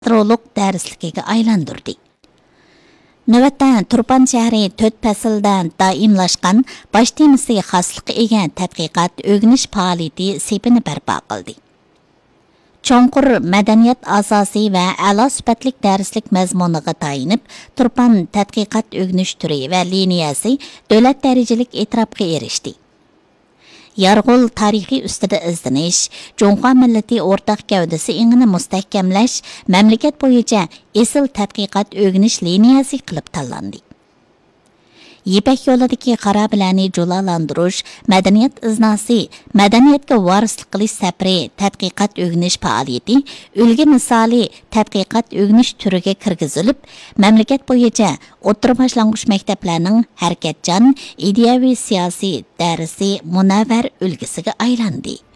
astrolog dərsligiga aylandırdı. Növətdə Turpan şəhəri 4 fəsildən daimlaşqan baş temisiga xaslıq ega tədqiqat ögüniş fəaliyyəti sepini bərpa qıldı. Çonqur mədəniyyət asası və əla sübətlik dərslik məzmuniga tayinib, Turpan tədqiqat ögüniş türü və liniyası dövlət dərəcəlik etirafqa erişdi. Yarğul tarixi üstüdə izdinish, Cunhua millati ortaq gavdasi ingini mustahkamlash, mamlakat bo'yicha esil tadqiqot o'rganish liniyasi qilib tanlandi. Yipak yo'lidagi xarobalarni jo'lalantirish, madaniyat iznasi, madaniyatga varislik qilish safari, tadqiqot o'rganish faoliyati, ulgi misoli tadqiqot o'rganish turiga kirgizilib, mamlakat bo'yicha o'rta boshlang'ich maktablarning harakatchan, ideyaviy siyosiy darsi munavvar ulgisiga aylandi.